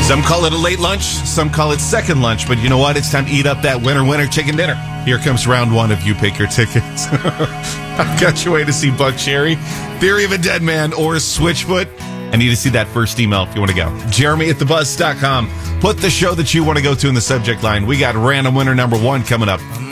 Some call it a late lunch, some call it second lunch, but you know what? It's time to eat up that winner chicken dinner. Here comes round one of You Pick Your Tickets. I've got your way to see Buck Cherry, Theory of a Dead Man, or Switchfoot. I need to see that first email if you want to go. Jeremy@thebuzz.com. Put the show that you want to go to in the subject line. We got random winner number one coming up.